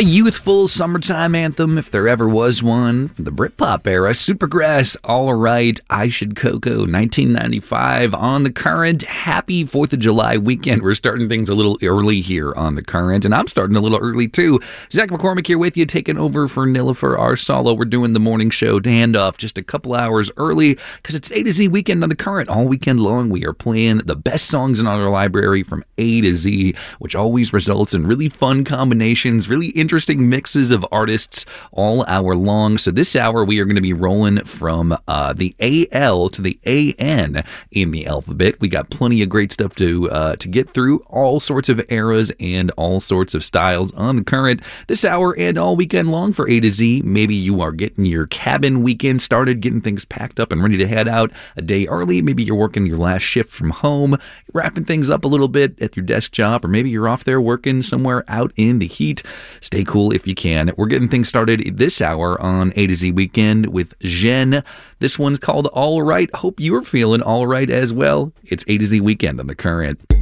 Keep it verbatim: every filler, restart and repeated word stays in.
A youthful summertime anthem, if there ever was one. From the Britpop era, Supergrass, All Right, I Should Coco, nineteen ninety-five. On The Current, happy fourth of July weekend. We're starting things a little early here on The Current, and I'm starting a little early too. Zach McCormick here with you, taking over for Nilifer Arsalo. We're doing the morning show to hand off just a couple hours early because it's A to Z weekend on The Current. All weekend long, we are playing the best songs in our library from A to Z, which always results in really fun combinations, really interesting mixes of artists all hour long. So this hour we are going to be rolling from uh, the A L to the A N in the alphabet. We got plenty of great stuff to uh, to get through, all sorts of eras and all sorts of styles on The Current this hour and all weekend long for A to Z. Maybe you are getting your cabin weekend started, getting things packed up and ready to head out a day early. Maybe you're working your last shift from home, wrapping things up a little bit at your desk job, or maybe you're off there working somewhere out in the heat. Stay cool if you can. We're getting things started this hour on A to Z Weekend with Jen. This one's called All Right. Hope you're feeling all right as well. It's A to Z Weekend on The Current.